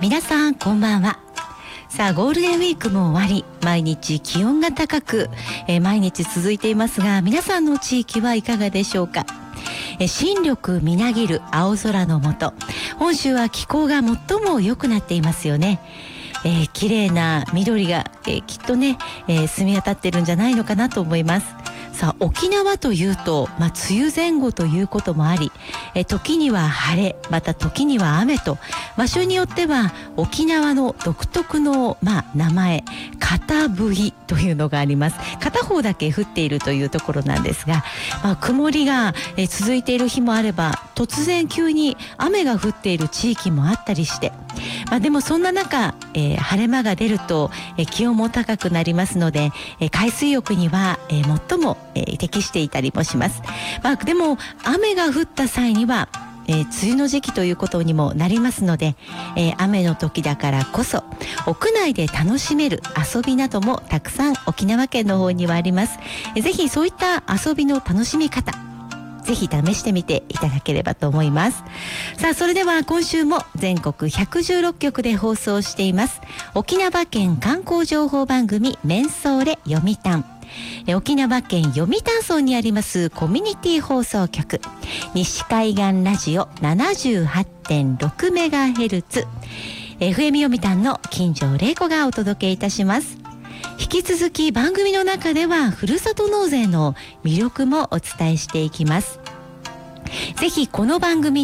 皆さんこんばんは。さあゴールデンウィークも終わり、毎日気温が高く、毎日続いていますが、皆さんの地域はいかがでしょうか。新緑みなぎる青空の下、本州は気候が最も良くなっていますよね。綺麗な緑が、きっとね、澄み渡ってるんじゃないのかなと思います。さあ沖縄というと、梅雨前後ということもあり、時には晴れ、また時には雨と、場所によっては沖縄の独特の、名前、片降りというのがあります。片方だけ降っているというところなんですが、曇りが、続いている日もあれば、突然急に雨が降っている地域もあったりして、でもそんな中、晴れ間が出ると、気温も高くなりますので、海水浴には、最も、適していたりもします。でも雨が降った際には、梅雨の時期ということにもなりますので、雨の時だからこそ屋内で楽しめる遊びなどもたくさん沖縄県の方にはあります。ぜひそういった遊びの楽しみ方、ぜひ試してみていただければと思います。さあそれでは今週も全国116局で放送しています沖縄県観光情報番組メンソーレ読谷、沖縄県読谷村にありますコミュニティ放送局西海岸ラジオ 78.6MHz FM 読谷の金城玲子がお届けいたします。引き続き番組の中ではふるさと納税の魅力もお伝えしていきます。ぜひこの番組